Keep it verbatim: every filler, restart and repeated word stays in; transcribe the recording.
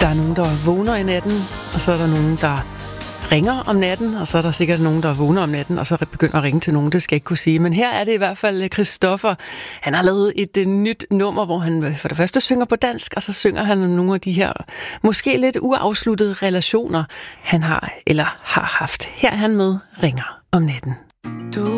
Der er nogen, der vågner i natten, og så er der nogen, der ringer om natten, og så er der sikkert nogen, der vågner om natten, og så begynder at ringe til nogen, det skal jeg ikke kunne sige. Men her er det i hvert fald Christoffer. Han har lavet et, et nyt nummer, hvor han for det første synger på dansk, og så synger han om nogle af de her måske lidt uafsluttede relationer, han har eller har haft. Her er han med Ringer om natten. Du